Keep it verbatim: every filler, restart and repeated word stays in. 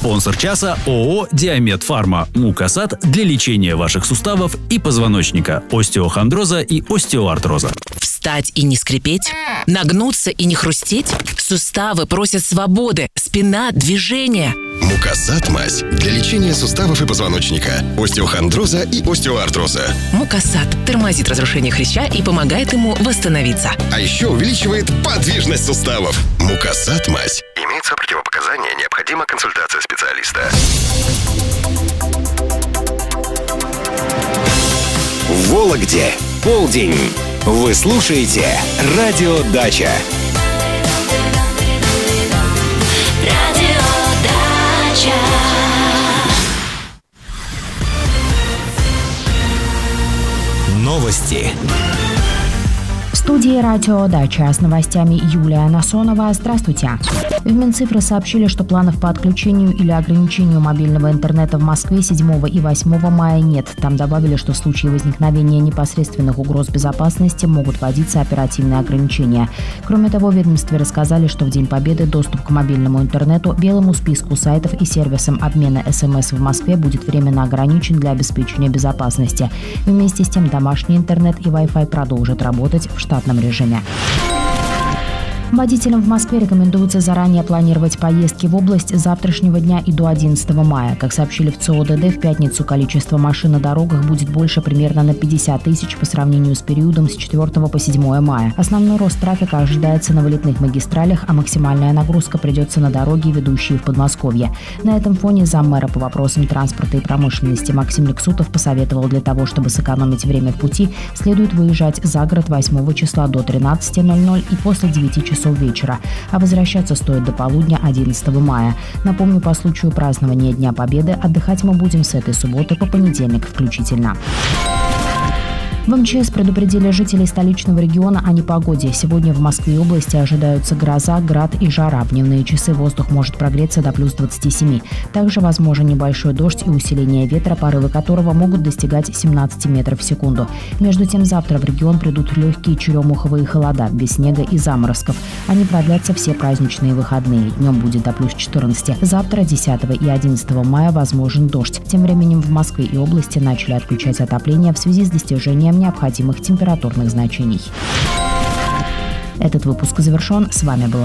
Спонсор часа – ООО «Диамед Фарма». Мукасат для лечения ваших суставов и позвоночника, остеохондроза и остеоартроза. Встать и не скрипеть? Нагнуться и не хрустеть? Суставы просят свободы, спина – движения. Мукасат мазь для лечения суставов и позвоночника, остеохондроза и остеоартроза. Мукасат тормозит разрушение хряща и помогает ему восстановиться. А еще увеличивает подвижность суставов. Мукасат мазь. Имеются противопоказания, необходима консультация специалиста. В Вологде полдень. Вы слушаете Радио Дача. Новости. В студии «Радио Дача» с новостями Юлия Насонова. Здравствуйте. В Минцифры сообщили, что планов по отключению или ограничению мобильного интернета в Москве седьмого и восьмого мая нет. Там добавили, что в случае возникновения непосредственных угроз безопасности могут вводиться оперативные ограничения. Кроме того, в ведомстве рассказали, что в День Победы доступ к мобильному интернету, белому списку сайтов и сервисам обмена СМС в Москве будет временно ограничен для обеспечения безопасности. Вместе с тем, домашний интернет и Wi-Fi продолжат работать в штатном режиме. Водителям в Москве рекомендуется заранее планировать поездки в область с завтрашнего дня и до одиннадцатого мая. Как сообщили в ЦОДД, в пятницу количество машин на дорогах будет больше примерно на пятьдесят тысяч по сравнению с периодом с четвёртого по седьмое мая. Основной рост трафика ожидается на вылетных магистралях, а максимальная нагрузка придется на дороги, ведущие в Подмосковье. На этом фоне заммэра по вопросам транспорта и промышленности Максим Лексутов посоветовал, для того, чтобы сэкономить время в пути, следует выезжать за город восьмого числа до тринадцати ноль-ноль и после девяти часов вечера, а возвращаться стоит до полудня одиннадцатого мая. Напомню, по случаю празднования Дня Победы отдыхать мы будем с этой субботы по понедельник включительно. В МЧС предупредили жителей столичного региона о непогоде. Сегодня в Москве и области ожидаются гроза, град и жара. В дневные часы воздух может прогреться до плюс двадцати семи. Также возможен небольшой дождь и усиление ветра, порывы которого могут достигать семнадцати метров в секунду. Между тем, завтра в регион придут легкие черемуховые холода, без снега и заморозков. Они продлятся все праздничные выходные. Днем будет до плюс четырнадцати. Завтра, десятого и одиннадцатого мая, возможен дождь. Тем временем в Москве и области начали отключать отопление в связи с достижением необходимых температурных значений. Этот выпуск завершен. С вами был